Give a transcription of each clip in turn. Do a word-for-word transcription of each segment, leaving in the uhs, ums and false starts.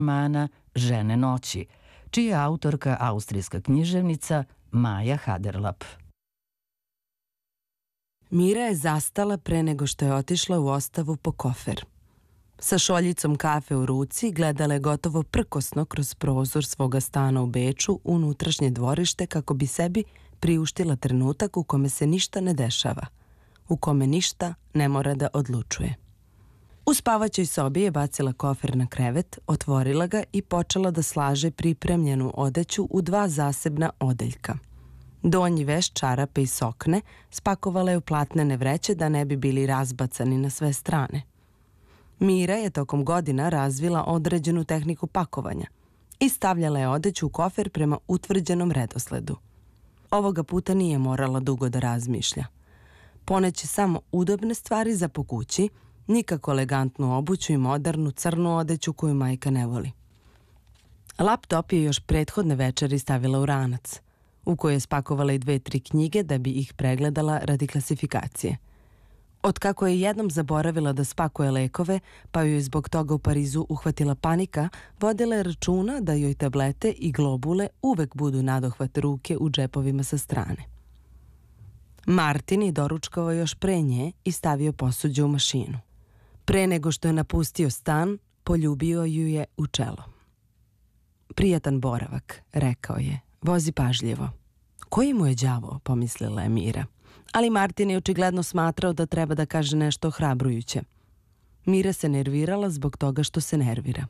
romana Žene noći, čija je autorka austrijska književnica Maja Haderlap. Mira je zastala pre nego što je otišla u ostavu po kofer. Sa šoljicom kafe u ruci gledala je gotovo prkosno kroz prozor svoga stana u Beču u unutrašnje dvorište kako bi sebi priuštila trenutak u kome se ništa ne dešava, u kome ništa ne mora da odlučuje. U spavaćoj sobi je bacila kofer na krevet, otvorila ga i počela da slaže pripremljenu odeću u dva zasebna odeljka. Donji veš, čarape i sokne spakovala je u platnene vreće da ne bi bili razbacani na sve strane. Mira je tokom godina razvila određenu tehniku pakovanja i stavljala je odeću u kofer prema utvrđenom redosledu. Ovoga puta nije morala dugo da razmišlja. Poneće samo udobne stvari za po kući, nikako elegantnu obuću i modernu crnu odeću koju majka ne voli. Laptop je još prethodne večeri stavila u ranac, u kojoj je spakovala i dve, tri knjige da bi ih pregledala radi klasifikacije. Otkako je jednom zaboravila da spakuje lekove, pa joj je zbog toga u Parizu uhvatila panika, vodila je računa da joj tablete i globule uvek budu nadohvat ruke u džepovima sa strane. Martin je doručkao još pre nje i stavio posuđe u mašinu. Pre nego što je napustio stan, poljubio ju je u čelo. Prijatan boravak, rekao je, vozi pažljivo. Koji mu je đavo, pomislila je Mira. Ali Martin je očigledno smatrao da treba da kaže nešto ohrabrujuće. Mira se nervirala zbog toga što se nervira.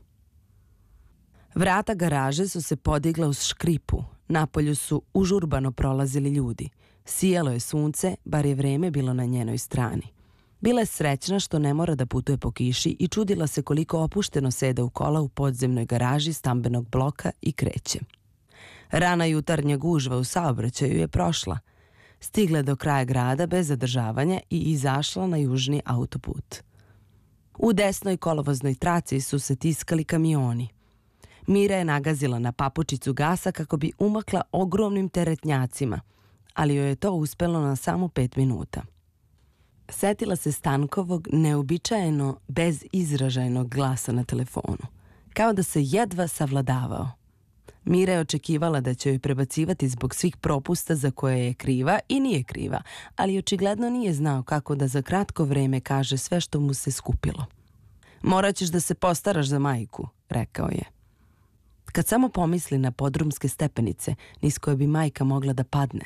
Vrata garaže su se podigla uz škripu. Napolju su užurbano prolazili ljudi. Sijalo je sunce, bar je vreme bilo na njenoj strani. Bila je srećna što ne mora da putuje po kiši i čudila se koliko opušteno sede u kola u podzemnoj garaži stambenog bloka i kreće. Rana jutarnja gužva u saobraćaju je prošla. Stigla je do kraja grada bez zadržavanja i izašla na južni autoput. U desnoj kolovoznoj traci su se tiskali kamioni. Mira je nagazila na papučicu gasa kako bi umakla ogromnim teretnjacima, ali joj je to uspelo na samo pet minuta. Setila se Stankovog neobičajeno bezizražajnog glasa na telefonu, kao da se jedva savladavao. Mira je očekivala da će joj prebacivati zbog svih propusta za koje je kriva i nije kriva, ali očigledno nije znao kako da za kratko vreme kaže sve što mu se skupilo. Morat ćeš da se postaraš za majku, rekao je. Kad samo pomisli na podrumske stepenice, niz koje bi majka mogla da padne.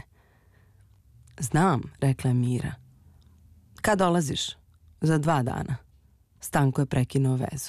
Znam, rekla je Mira. Kad dolaziš? Za dva dana. Stanko je prekinuo vezu.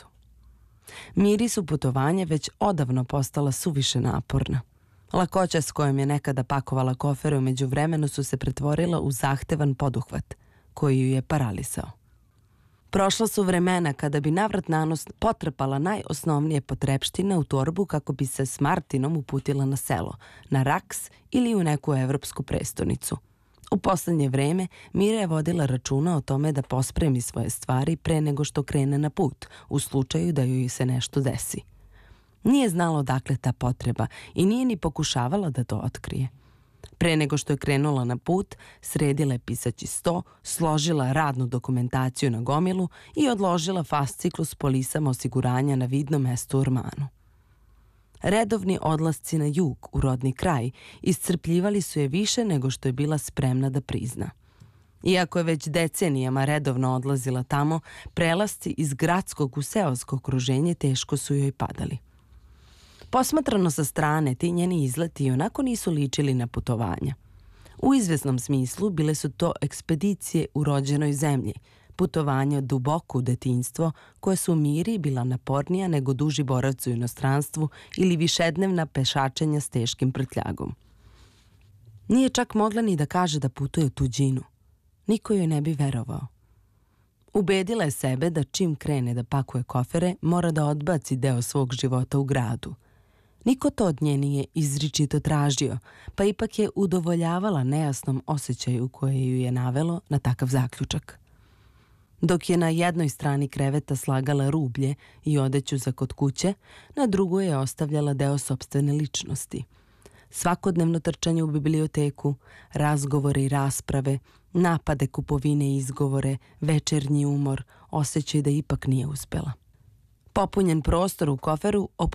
Miri su putovanje već odavno postala suviše naporna. Lakoća s kojom je nekada pakovala kofere u međuvremenu su se pretvorila u zahtevan poduhvat, koji ju je paralisao. Prošla su vremena kada bi navrat nanos potrpala najosnovnije potrepštine u torbu kako bi se s Martinom uputila na selo, na Raks ili u neku evropsku prestonicu. U poslednje vreme Mira je vodila računa o tome da pospremi svoje stvari pre nego što krene na put, u slučaju da joj se nešto desi. Nije znala odakle ta potreba i nije ni pokušavala da to otkrije. Pre nego što je krenula na put, sredila je pisaći sto, složila radnu dokumentaciju na gomilu i odložila fasciklu s polisama osiguranja na vidno mesto u ormanu. Redovni odlasci na jug, u rodni kraj, iscrpljivali su je više nego što je bila spremna da prizna. Iako je već decenijama redovno odlazila tamo, prelasci iz gradskog u seosko okruženje teško su joj padali. Posmatrano sa strane, ti njeni izleti onako nisu ličili na putovanja. U izvesnom smislu bile su to ekspedicije u rođenoj zemlji, putovanja duboko u detinjstvo koje su u Miri bila napornija nego duži boravci u inostranstvu ili višednevna pešačenja s teškim prtljagom. Nije čak mogla ni da kaže da putuje u tuđinu. Niko joj ne bi verovao. Ubedila je sebe da čim krene da pakuje kofere, mora da odbaci deo svog života u gradu. Niko to od nje nije izričito tražio, pa ipak je udovoljavala nejasnom osjećaju koje ju je navelo na takav zaključak. Dok je na jednoj strani kreveta slagala rublje i odeću za kod kuće, na drugoj je ostavljala deo sopstvene ličnosti. Svakodnevno trčanje u biblioteku, razgovore i rasprave, napade, kupovine i izgovore, večernji umor, osjećaj da ipak nije uspela. Popunjen prostor u koferu